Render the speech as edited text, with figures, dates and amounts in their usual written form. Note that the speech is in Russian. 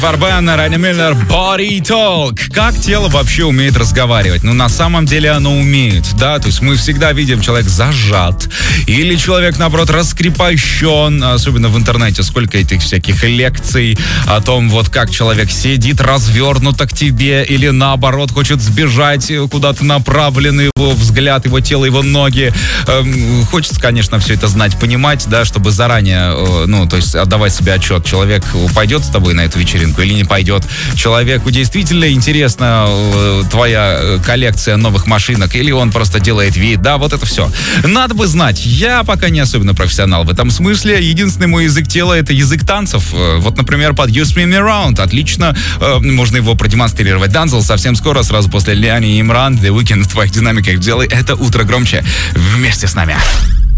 Варбен, Райан Миллер, Body Talk. Как тело вообще умеет разговаривать? Ну, на самом деле оно умеет, да? То есть мы всегда видим, человек зажат. Или человек, наоборот, раскрепощен. Особенно в интернете сколько этих всяких лекций о том, вот как человек сидит развернуто к тебе. Или наоборот, хочет сбежать, куда-то направлен его взгляд, его тело, его ноги. Хочется, конечно, все это знать, понимать, да, чтобы заранее, ну, то есть отдавать себе отчет. Человек пойдет с тобой на эту вечеринку или не пойдет. Человеку действительно интересна твоя коллекция новых машинок, или он просто делает вид, да, вот это все. Надо бы знать. Я пока не особенно профессионал в этом смысле. Единственный мой язык тела — это язык танцев. Вот, например, под You Spin Me Round. Отлично. Можно его продемонстрировать. Данзел совсем скоро, сразу после Ляни и Имран. The Weeknd в твоих динамиках. Делай это утро громче вместе с нами.